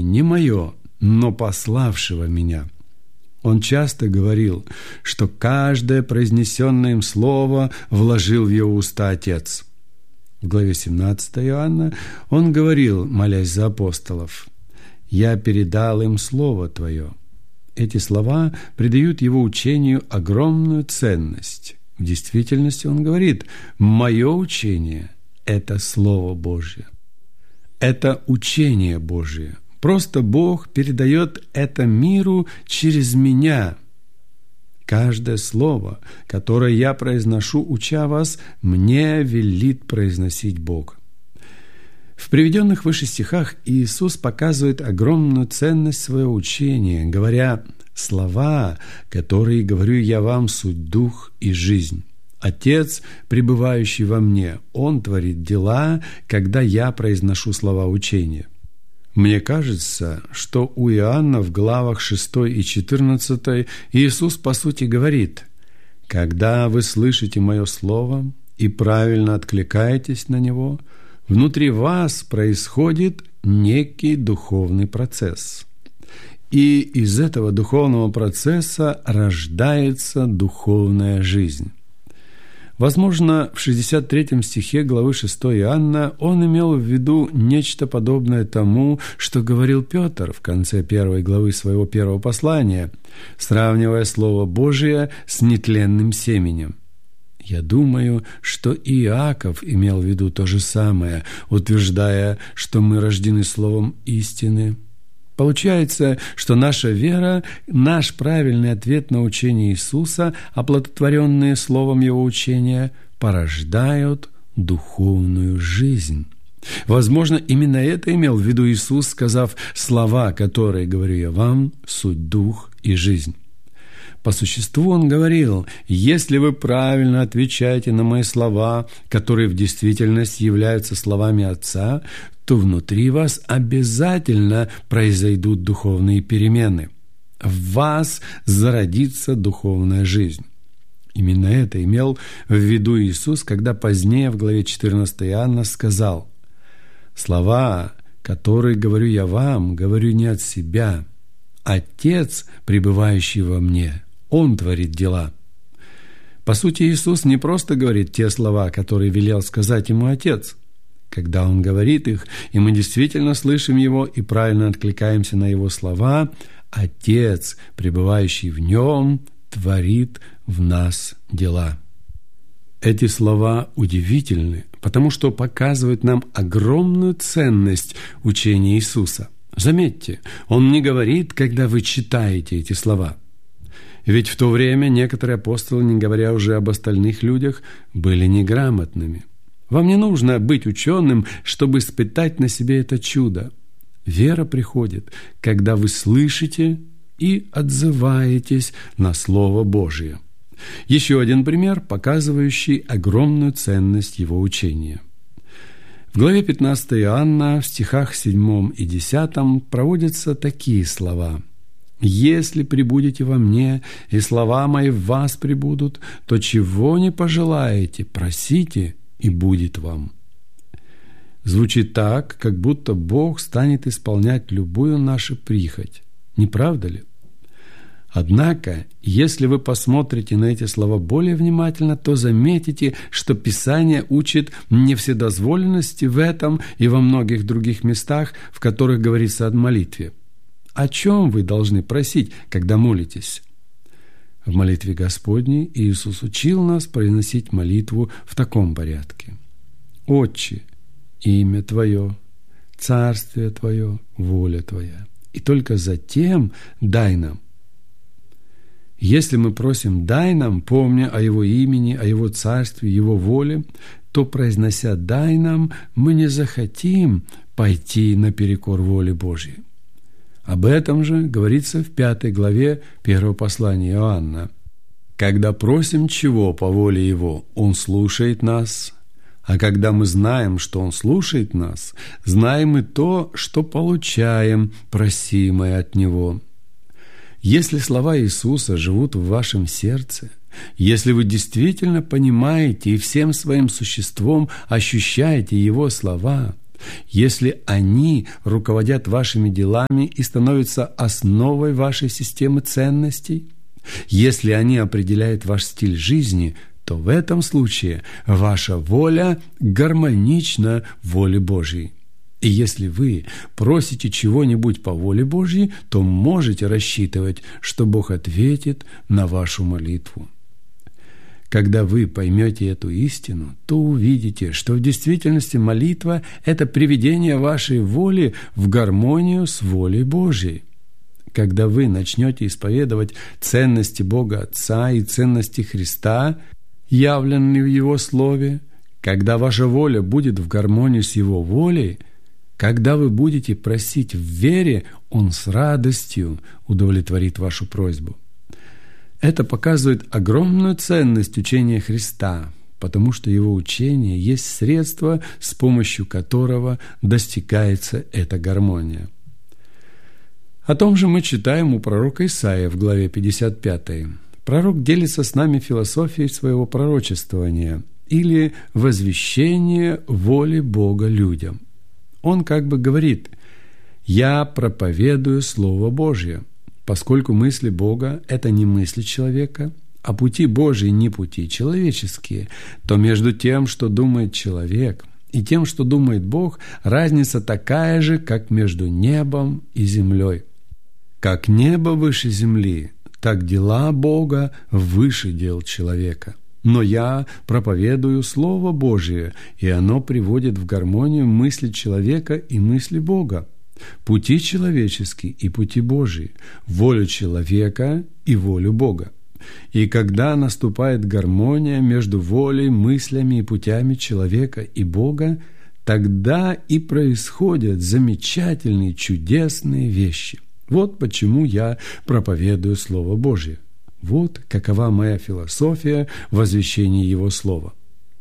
не мое, но пославшего меня». Он часто говорил, что каждое произнесенное им слово вложил в его уста Отец. В главе 17 Иоанна он говорил, молясь за апостолов: «Я передал им Слово Твое». Эти слова придают его учению огромную ценность. В действительности он говорит: «Мое учение – это Слово Божье». Это учение Божие. Просто Бог передает это миру через меня. Каждое слово, которое я произношу, уча вас, мне велит произносить Бог. В приведенных выше стихах Иисус показывает огромную ценность своего учения, говоря: «Слова, которые говорю я вам, суть дух и жизнь. Отец, пребывающий во мне, Он творит дела, когда я произношу слова учения». Мне кажется, что у Иоанна в главах 6 и 14 Иисус по сути говорит: «Когда вы слышите Мое Слово и правильно откликаетесь на него, внутри вас происходит некий духовный процесс. И из этого духовного процесса рождается духовная жизнь». Возможно, в 63 стихе главы 6 Иоанна он имел в виду нечто подобное тому, что говорил Петр в конце 1 главы своего первого послания, сравнивая Слово Божие с нетленным семенем. Я думаю, что и Иаков имел в виду то же самое, утверждая, что мы рождены Словом истины. Получается, что наша вера, наш правильный ответ на учение Иисуса, оплодотворенные словом Его учения, порождают духовную жизнь. Возможно, именно это имел в виду Иисус, сказав: «Слова, которые говорю я вам, суть дух и жизнь». По существу Он говорил: «Если вы правильно отвечаете на мои слова, которые в действительности являются словами Отца, то внутри вас обязательно произойдут духовные перемены. В вас зародится духовная жизнь». Именно это имел в виду Иисус, когда позднее в главе 14 Иоанна сказал: «Слова, которые говорю я вам, говорю не от себя. Отец, пребывающий во мне, Он творит дела». По сути, Иисус не просто говорит те слова, которые велел сказать Ему Отец. Когда Он говорит их, и мы действительно слышим Его и правильно откликаемся на Его слова, Отец, пребывающий в Нем, творит в нас дела. Эти слова удивительны, потому что показывают нам огромную ценность учения Иисуса. Заметьте, Он не говорит, когда вы читаете эти слова. Ведь в то время некоторые апостолы, не говоря уже об остальных людях, были неграмотными. Вам не нужно быть ученым, чтобы испытать на себе это чудо. Вера приходит, когда вы слышите и отзываетесь на Слово Божие. Еще один пример, показывающий огромную ценность его учения. В главе 15 Иоанна, в стихах 7 и 10 проводятся такие слова: «Если пребудете во мне, и слова мои в вас пребудут, то чего не пожелаете, просите, и будет вам». Звучит так, как будто Бог станет исполнять любую нашу прихоть. Не правда ли? Однако, если вы посмотрите на эти слова более внимательно, то заметите, что Писание учит не вседозволенности в этом и во многих других местах, в которых говорится о молитве. О чем вы должны просить, когда молитесь? В молитве Господней Иисус учил нас произносить молитву в таком порядке: «Отче, имя Твое, царствие Твое, воля Твоя». И только затем «дай нам». Если мы просим «дай нам», помня о Его имени, о Его царстве, Его воле, то, произнося «дай нам», мы не захотим пойти наперекор воле Божьей. Об этом же говорится в 5 главе 1 послания Иоанна. «Когда просим чего по воле Его, Он слушает нас, а когда мы знаем, что Он слушает нас, знаем и то, что получаем, просимое от Него». Если слова Иисуса живут в вашем сердце, если вы действительно понимаете и всем своим существом ощущаете Его слова, если они руководят вашими делами и становятся основой вашей системы ценностей, если они определяют ваш стиль жизни, то в этом случае ваша воля гармонична воле Божьей. И если вы просите чего-нибудь по воле Божьей, то можете рассчитывать, что Бог ответит на вашу молитву. Когда вы поймете эту истину, то увидите, что в действительности молитва – это приведение вашей воли в гармонию с волей Божьей. Когда вы начнете исповедовать ценности Бога Отца и ценности Христа, явленные в Его Слове, когда ваша воля будет в гармонии с Его волей, когда вы будете просить в вере, Он с радостью удовлетворит вашу просьбу. Это показывает огромную ценность учения Христа, потому что Его учение есть средство, с помощью которого достигается эта гармония. О том же мы читаем у пророка Исаии в главе 55. Пророк делится с нами философией своего пророчествования или возвещения воли Бога людям. Он как бы говорит: «Я проповедую Слово Божье». Поскольку мысли Бога – это не мысли человека, а пути Божьи не пути человеческие, то между тем, что думает человек, и тем, что думает Бог, разница такая же, как между небом и землей. Как небо выше земли, так дела Бога выше дел человека. Но я проповедую Слово Божие, и оно приводит в гармонию мысли человека и мысли Бога, пути человеческие и пути Божии, волю человека и волю Бога. И когда наступает гармония между волей, мыслями и путями человека и Бога, тогда и происходят замечательные, чудесные вещи. Вот почему я проповедую Слово Божье. Вот какова моя философия возвещения Его Слова.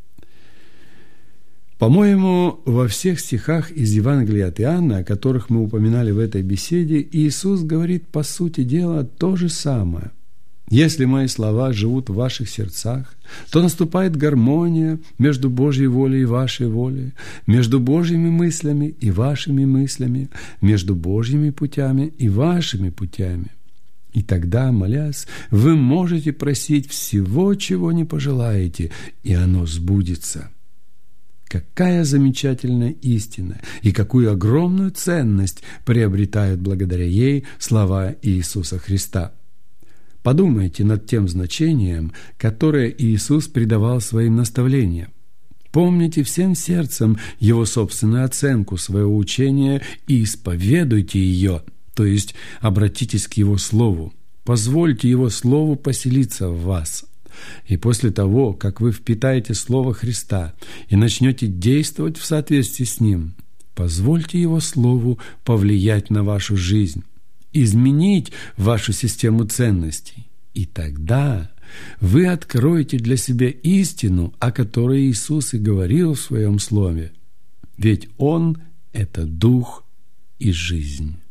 По-моему, во всех стихах из Евангелия от Иоанна, о которых мы упоминали в этой беседе, Иисус говорит, по сути дела, то же самое. Если мои слова живут в ваших сердцах, то наступает гармония между Божьей волей и вашей волей, между Божьими мыслями и вашими мыслями, между Божьими путями и вашими путями. И тогда, молясь, вы можете просить всего, чего не пожелаете, и оно сбудется. Какая замечательная истина и какую огромную ценность приобретают благодаря ей слова Иисуса Христа. Подумайте над тем значением, которое Иисус придавал своим наставлениям. Помните всем сердцем Его собственную оценку своего учения и исповедуйте ее, то есть обратитесь к Его Слову, позвольте Его Слову поселиться в вас. И после того, как вы впитаете Слово Христа и начнете действовать в соответствии с Ним, позвольте Его Слову повлиять на вашу жизнь, изменить вашу систему ценностей. И тогда вы откроете для себя истину, о которой Иисус и говорил в Своем Слове. Ведь Он – это Дух и жизнь.